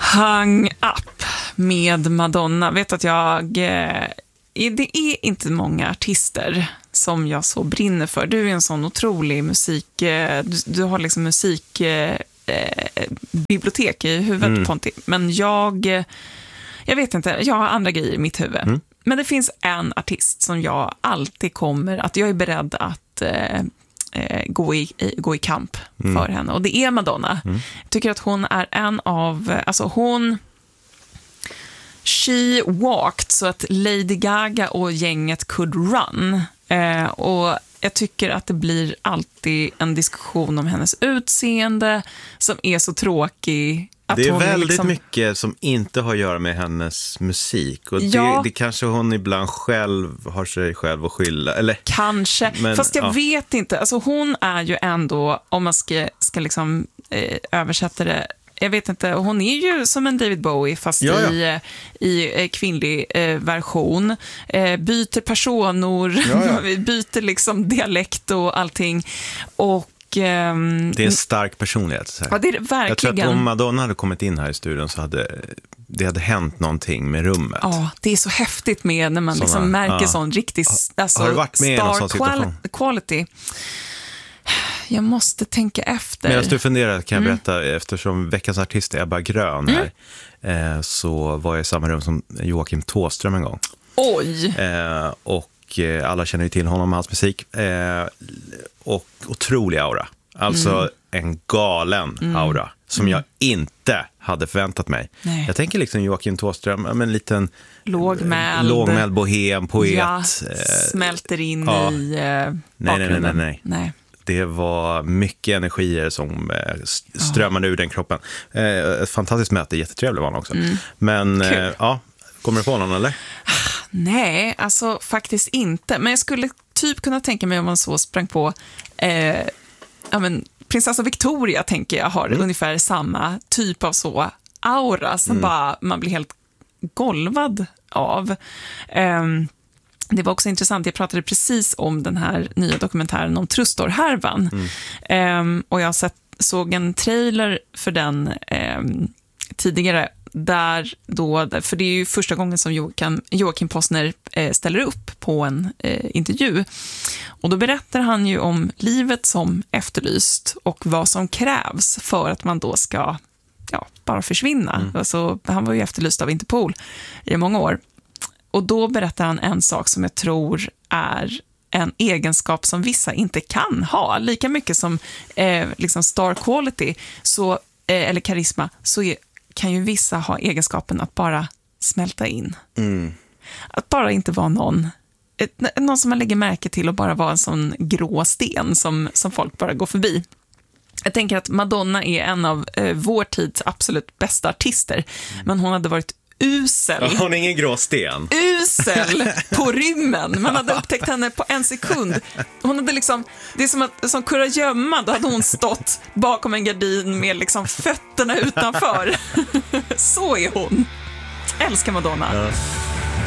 Hung Up med Madonna. Vet att det är inte många artister som jag så brinner för. Du är en sån otrolig musik... Du har liksom musikbibliotek i huvudet, Ponti. Men jag vet inte, jag har andra grejer i mitt huvud. Men det finns en artist som jag alltid jag är beredd att gå i kamp för henne. Och det är Madonna. Jag tycker att hon är en av... Alltså she walked så att Lady Gaga och gänget could run. Och jag tycker att det blir alltid en diskussion om hennes utseende som är så tråkig. Att det är hon väldigt liksom... mycket som inte har att göra med hennes musik. Och det kanske hon ibland själv har sig själv att skylla. Eller, kanske, men, fast jag vet inte. Alltså hon är ju ändå, om man ska liksom översätta det, jag vet inte, hon är ju som en David Bowie fast i kvinnlig version. Byter personor, byter liksom dialekt och allting. Och det är en stark personlighet. Så här. Ja, det är det verkligen. Jag tror att om Madonna hade kommit in här i studion så hade det hade hänt någonting med rummet. Ja, det är så häftigt med när man liksom märker sån riktig har du varit med i någon sån situation? Quality. Jag måste tänka efter. Medan du funderar kan jag berätta, eftersom veckans artist är Ebba Grön här, så var jag i samma rum som Joakim Thåström en gång. Oj! Och alla känner ju till honom och hans musik. Och otrolig aura. Alltså en galen aura som jag inte hade förväntat mig. Nej. Jag tänker liksom Joakim Thåström, en liten lågmäld bohem, poet. Ja, smälter in i bakgrunden. Nej. Det var mycket energier som strömmade ur den kroppen. Ett fantastiskt möte, jättetrevlig var han också. Men kommer du på någon eller? Nej, alltså faktiskt inte. Men jag skulle typ kunna tänka mig om man så sprang på prinsessa Victoria tänker jag har ungefär samma typ av så aura som bara man blir helt golvad av. Det var också intressant, jag pratade precis om den här nya dokumentären om Trustor-härvan. Och jag såg en trailer för den tidigare där då, för det är ju första gången som Joakim Posner ställer upp på en intervju. Och då berättar han ju om livet som efterlyst och vad som krävs för att man då ska bara försvinna. Alltså, han var ju efterlyst av Interpol i många år. Och då berättar han en sak som jag tror är en egenskap som vissa inte kan ha. Lika mycket som liksom star quality eller karisma så kan ju vissa ha egenskapen att bara smälta in. Att bara inte vara någon som man lägger märke till och bara vara en sån grå sten som folk bara går förbi. Jag tänker att Madonna är en av vår tids absolut bästa artister. Men hon hade varit usel. Hon är ingen grå sten. Usel på rymmen. Man hade upptäckt henne på en sekund. Hon hade liksom, det är som kurragömma, då hade hon stått bakom en gardin med liksom fötterna utanför. Så är hon. Älskar Madonna. Ja.